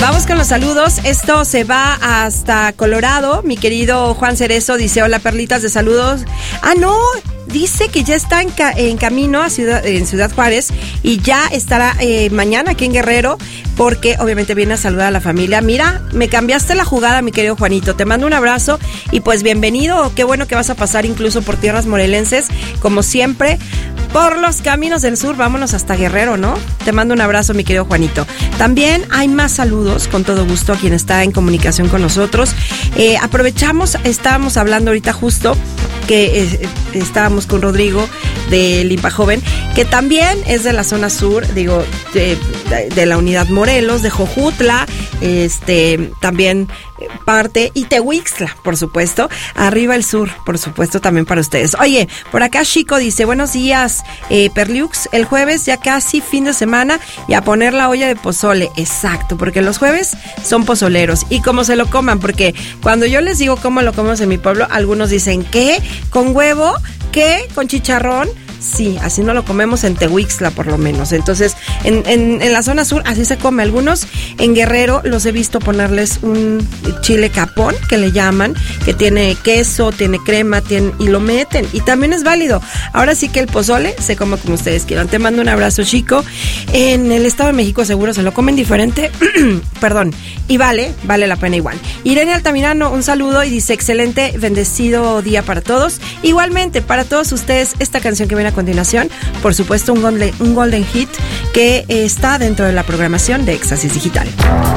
Vamos con los saludos. Esto se va hasta Colorado. Mi querido Juan Cerezo dice: hola, perlitas de saludos. Ah, no, dice que ya está en camino a Ciudad Juárez y ya estará mañana aquí en Guerrero, porque obviamente viene a saludar a la familia. Mira, me cambiaste la jugada, mi querido Juanito. Te mando un abrazo y pues bienvenido. Qué bueno que vas a pasar incluso por tierras morelenses, como siempre, por los caminos del sur. Vámonos hasta Guerrero, ¿no? Te mando un abrazo, mi querido Juanito. También hay más saludos, con todo gusto, a quien está en comunicación con nosotros. Aprovechamos, estábamos hablando ahorita justo que estábamos con Rodrigo de Limpa Joven, que también es de la zona sur, digo, de la unidad Morelos, de Jojutla, también parte, y Tehuixtla, por supuesto, arriba el sur, por supuesto, también para ustedes. Oye, por acá Chico dice: buenos días, Perliux, el jueves ya casi fin de semana y a poner la olla de pozole. Exacto, porque los jueves son pozoleros, y cómo se lo coman, porque cuando yo les digo cómo lo comemos en mi pueblo, algunos dicen: ¿qué? ¿Con huevo? ¿Qué? ¿Con chicharrón? Sí, así no lo comemos en Tehuixtla, por lo menos. Entonces, en la zona sur así se come. Algunos en Guerrero los he visto ponerles un chile capón, que le llaman, que tiene queso, tiene crema, y lo meten, y también es válido. Ahora sí que el pozole se come como ustedes quieran. Te mando un abrazo, Chico. En el Estado de México seguro se lo comen diferente, perdón, y vale la pena igual. Irene Altamirano, un saludo, y dice: excelente, bendecido día para todos. Igualmente, para todos ustedes, esta canción que viene a continuación, por supuesto, un golden hit que está dentro de la programación de Éxtasis Digital.